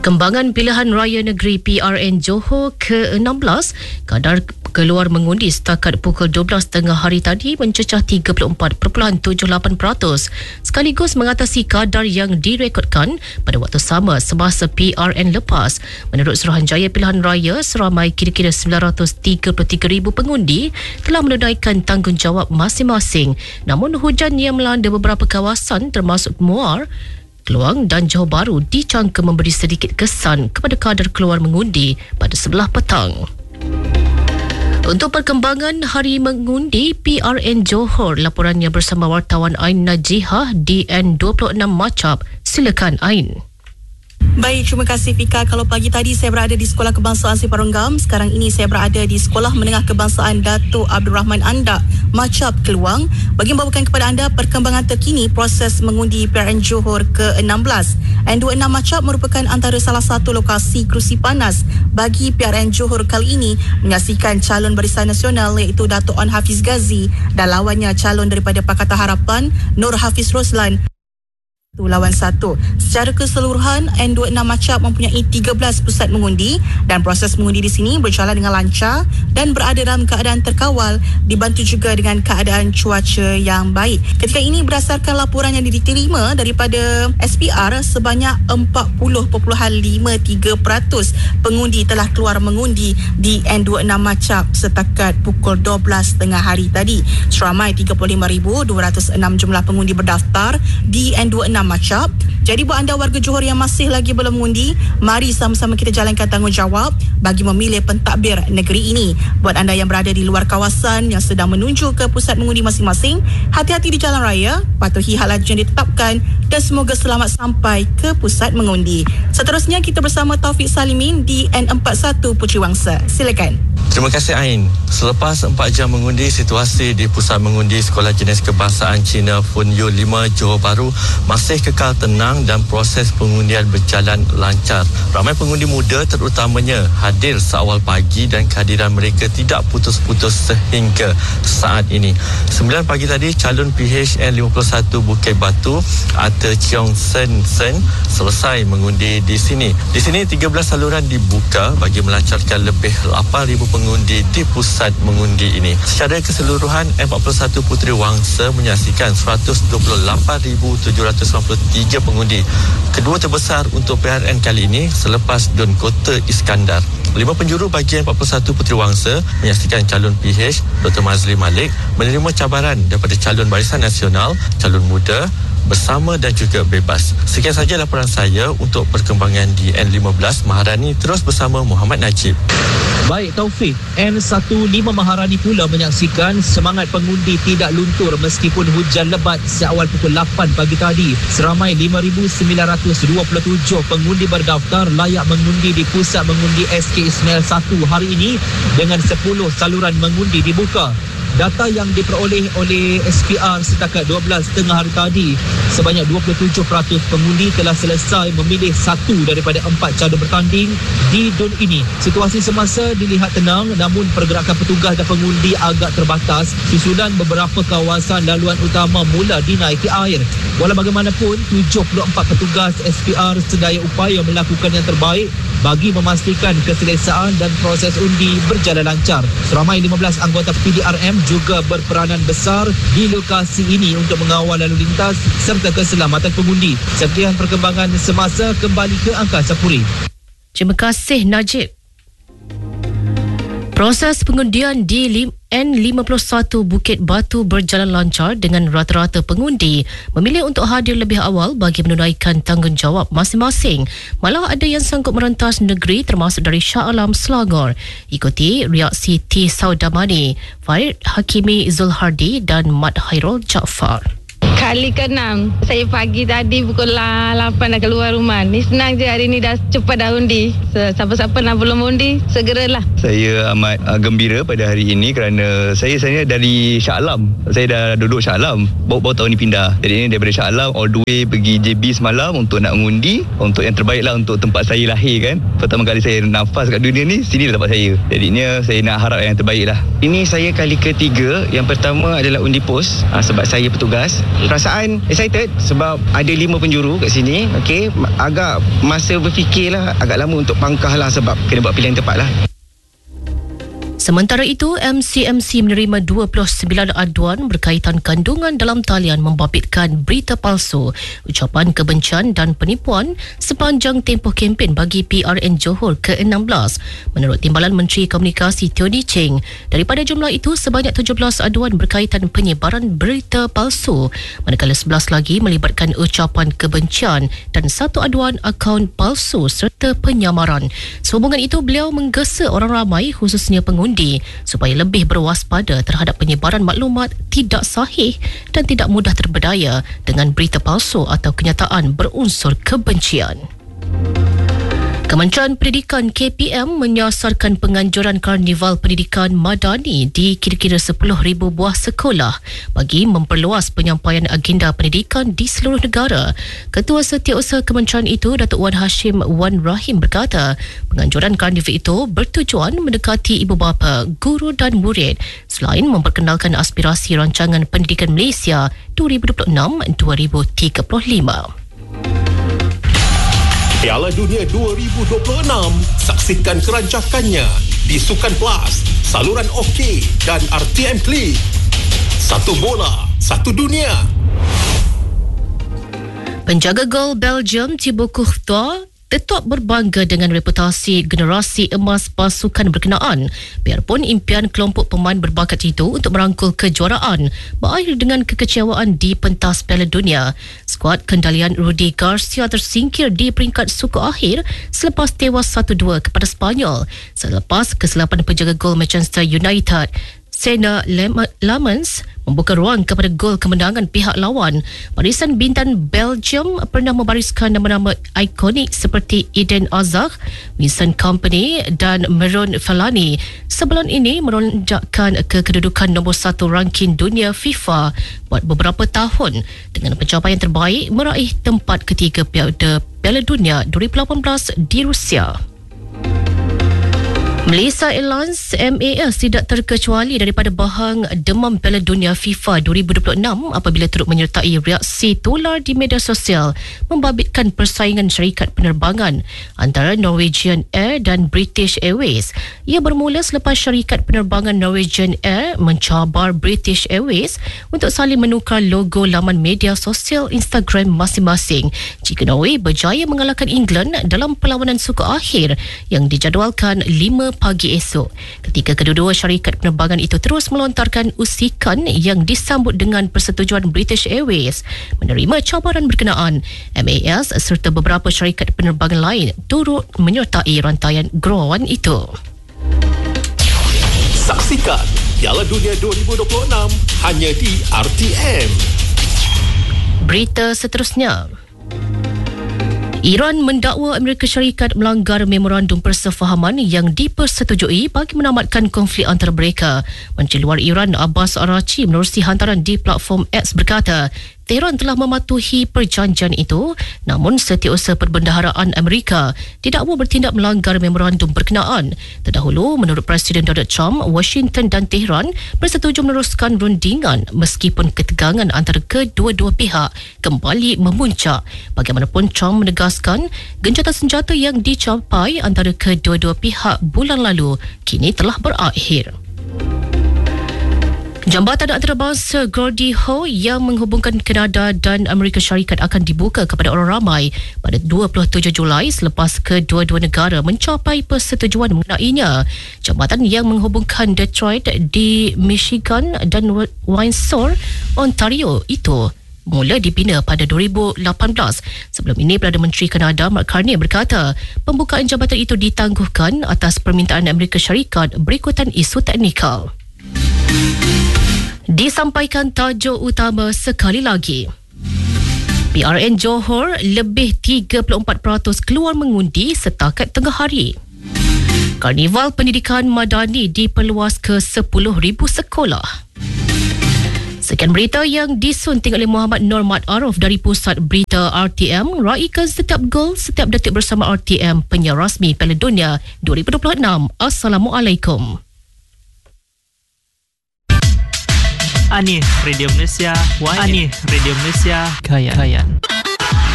Perkembangan pilihan raya negeri PRN Johor ke-16, kadar keluar mengundi setakat pukul 12 tengah hari tadi mencecah 34.78%, sekaligus mengatasi kadar yang direkodkan pada waktu sama semasa PRN lepas. Menurut Suruhanjaya Pilihan Raya, seramai kira-kira 933,000 pengundi telah menunaikan tanggungjawab masing-masing. Namun hujan yang melanda beberapa kawasan termasuk Muar, Keluang dan Johor Bahru dicangka memberi sedikit kesan kepada kadar keluar mengundi pada sebelah petang. Untuk perkembangan hari mengundi PRN Johor, laporannya bersama wartawan Ain Najihah DN26 Macap. Silakan Ain. Baik, terima kasih Fika. Kalau pagi tadi saya berada di Sekolah Kebangsaan Siparonggam, sekarang ini saya berada di Sekolah Menengah Kebangsaan Dato' Abdul Rahman Andak, Macap, Keluang, bagi membawakan kepada anda perkembangan terkini proses mengundi PRN Johor ke-16. N26 Macap merupakan antara salah satu lokasi kerusi panas bagi PRN Johor kali ini, menyaksikan calon Barisan Nasional iaitu Dato' An Hafiz Ghazi dan lawannya calon daripada Pakatan Harapan Nur Hafiz Roslan. Lawan satu. Secara keseluruhan, N26 Macap mempunyai 13 pusat mengundi dan proses mengundi di sini berjalan dengan lancar dan berada dalam keadaan terkawal, dibantu juga dengan keadaan cuaca yang baik. Ketika ini, berdasarkan laporan yang diterima daripada SPR, sebanyak 40.53% pengundi telah keluar mengundi di N26 Macap setakat pukul 12 tengah hari tadi. Seramai 35,206 jumlah pengundi berdaftar di N26 Macap. Jadi buat anda warga Johor yang masih lagi belum mengundi, mari sama-sama kita jalankan tanggungjawab bagi memilih pentadbir negeri ini. Buat anda yang berada di luar kawasan yang sedang menuju ke pusat mengundi masing-masing, hati-hati di jalan raya, patuhi hal laju yang ditetapkan dan semoga selamat sampai ke pusat mengundi. Seterusnya kita bersama Taufik Salimin di N41 Puteri Wangsa. Silakan. Terima kasih Ain. Selepas 4 jam mengundi, situasi di pusat mengundi Sekolah Jenis Kebangsaan Cina Funyu 5 Johor Bahru masih kekal tenang dan proses pengundian berjalan lancar. Ramai pengundi muda terutamanya hadir seawal pagi dan kehadiran mereka tidak putus-putus sehingga saat ini. 9 pagi tadi, calon PHN 51 Bukit Batu Ate Cheong Sen selesai mengundi di sini. Di sini 13 saluran dibuka bagi melancarkan lebih 8,000 pengundi di pusat mengundi ini. Secara keseluruhan, N41 Puteri Wangsa menyaksikan 128,793 pengundi. Kedua terbesar untuk PRN kali ini selepas Dun Kota Iskandar. 5 penjuru bahagian 41 Puteri Wangsa menyaksikan calon PH Dr. Mazli Malik menerima cabaran daripada calon Barisan Nasional, calon muda, bersama dan juga bebas. Sekian sahaja laporan saya untuk perkembangan di N15. Maharani terus bersama Muhammad Najib. Baik Taufik, N15 Maharani pula menyaksikan semangat pengundi tidak luntur meskipun hujan lebat seawal pukul 8 pagi tadi. Seramai 5,927 pengundi berdaftar layak mengundi di pusat mengundi SK Ismail 1 hari ini dengan 10 saluran mengundi dibuka. Data yang diperoleh oleh SPR setakat 12 tengah hari tadi, sebanyak 27% pengundi telah selesai memilih satu daripada 4 calon bertanding di DUN ini. Situasi semasa dilihat tenang, namun pergerakan petugas dan pengundi agak terbatas susulan beberapa kawasan laluan utama mula dinaiki air. Walau bagaimanapun, 74 petugas SPR sedaya upaya melakukan yang terbaik bagi memastikan keselesaan dan proses undi berjalan lancar. Seramai 15 anggota PDRM juga berperanan besar di lokasi ini untuk mengawal lalu lintas serta keselamatan pengundi. Sekian perkembangan semasa, kembali ke Angkasa Puri. Terima kasih Najib. Proses pengundian di N51 Bukit Batu berjalan lancar dengan rata-rata pengundi memilih untuk hadir lebih awal bagi menunaikan tanggungjawab masing-masing. Malah ada yang sanggup merentas negeri termasuk dari Shah Alam, Selangor. Ikuti reaksi T. Saudamani, Farid Hakimi Zulhardi dan Mat Hairul Jaafar. Kali ke-6, saya pagi tadi pukul 8 dah keluar rumah. Ni senang je, hari ni dah cepat dah undi. Siapa-siapa nak belum undi, segeralah. Saya amat gembira pada hari ini kerana saya dari Shah Alam. Saya dah duduk Shah Alam, baru tahun ni pindah. Jadi ini daripada Shah Alam all the way pergi JB semalam untuk nak mengundi, untuk yang terbaik lah untuk tempat saya lahir kan. Pertama kali saya nafas kat dunia ni, sini lah tempat saya. Jadinya saya nak harap yang terbaik lah. Ini saya kali ketiga. Yang pertama adalah undi pos sebab saya petugas. Perasaan excited sebab ada 5 penjuru kat sini. Okey, agak masa berfikirlah agak lama untuk pangkah lah sebab kena buat pilihan tepat lah. Sementara itu, MCMC menerima 29 aduan berkaitan kandungan dalam talian membabitkan berita palsu, ucapan kebencian dan penipuan sepanjang tempoh kempen bagi PRN Johor ke-16. Menurut Timbalan Menteri Komunikasi Tony Cheng, daripada jumlah itu sebanyak 17 aduan berkaitan penyebaran berita palsu, manakala 11 lagi melibatkan ucapan kebencian dan 1 aduan akaun palsu serta penyamaran. Sehubungan itu, beliau menggesa orang ramai khususnya pengundi supaya lebih berwaspada terhadap penyebaran maklumat tidak sahih dan tidak mudah terberdaya dengan berita palsu atau kenyataan berunsur kebencian. Kementerian Pendidikan KPM menyasarkan penganjuran Karnival Pendidikan Madani di kira-kira 10,000 buah sekolah bagi memperluas penyampaian agenda pendidikan di seluruh negara. Ketua Setiausaha Kementerian itu, Datuk Wan Hashim Wan Rahim berkata, penganjuran Karnival itu bertujuan mendekati ibu bapa, guru dan murid selain memperkenalkan aspirasi rancangan pendidikan Malaysia 2026-2035. Piala Dunia 2026, saksikan kerancakannya di Sukan Plus, saluran OK dan RTM Klik. Satu bola, satu dunia. Penjaga gol Belgium Thibaut Courtois tetap berbangga dengan reputasi generasi emas pasukan berkenaan, biarpun impian kelompok pemain berbakat itu untuk merangkul kejuaraan berakhir dengan kekecewaan di pentas Piala Dunia. Skuad kendalian Rudi Garcia tersingkir di peringkat suku akhir selepas tewas 1-2 kepada Sepanyol selepas kesilapan penjaga gol Manchester United Sena Lamens membuka ruang kepada gol kemenangan pihak lawan. Barisan bintang Belgium pernah membariskan nama-nama ikonik seperti Eden Hazard, Vincent Kompany dan Marouane Fellaini. Sebelum ini melonjakkan ke kedudukan nombor 1 ranking dunia FIFA buat beberapa tahun dengan pencapaian terbaik meraih tempat ketiga Piala Dunia 2018 di Rusia. Malaysia Airlines MAS tidak terkecuali daripada bahang demam Piala Dunia FIFA 2026 apabila turut menyertai reaksi tular di media sosial membabitkan persaingan syarikat penerbangan antara Norwegian Air dan British Airways. Ia bermula selepas syarikat penerbangan Norwegian Air mencabar British Airways untuk saling menukar logo laman media sosial Instagram masing-masing jika Norway berjaya mengalahkan England dalam perlawanan suku akhir yang dijadualkan 5 pagi esok. Ketika kedua-dua syarikat penerbangan itu terus melontarkan usikan yang disambut dengan persetujuan British Airways menerima cabaran berkenaan, MAS serta beberapa syarikat penerbangan lain turut menyertai rantaian gurauan itu. Saksikan Piala Dunia 2026 hanya di RTM. Berita seterusnya. Iran mendakwa Amerika Syarikat melanggar memorandum persefahaman yang dipersetujui bagi menamatkan konflik antara mereka. Menteri Luar Iran Abbas Araghchi menerusi hantaran di platform X berkata, Tehran telah mematuhi perjanjian itu, namun Setiausaha Perbendaharaan Amerika didakwa bertindak melanggar memorandum berkenaan. Terdahulu, menurut Presiden Donald Trump, Washington dan Tehran bersetuju meneruskan rundingan meskipun ketegangan antara kedua-dua pihak kembali memuncak. Bagaimanapun, Trump menegaskan gencatan senjata yang dicapai antara kedua-dua pihak bulan lalu kini telah berakhir. Jambatan antarabangsa Gordie Howe yang menghubungkan Kanada dan Amerika Syarikat akan dibuka kepada orang ramai pada 27 Julai selepas kedua-dua negara mencapai persetujuan mengenainya. Jambatan yang menghubungkan Detroit di Michigan dan Windsor, Ontario itu mula dibina pada 2018. Sebelum ini, Perdana Menteri Kanada Mark Carney berkata pembukaan jambatan itu ditangguhkan atas permintaan Amerika Syarikat berikutan isu teknikal. Disampaikan tajuk utama sekali lagi. PRN Johor lebih 34% keluar mengundi setakat tengah hari. Karnival Pendidikan Madani diperluas ke 10,000 sekolah. Sekian berita yang disunting oleh Muhammad Normat Arif dari Pusat Berita RTM. Raikan setiap gol, setiap detik bersama RTM, penyiar rasmi Piala Dunia 2026. Assalamualaikum. Ani Radio Malaysia, Ani Radio Malaysia, Kayan.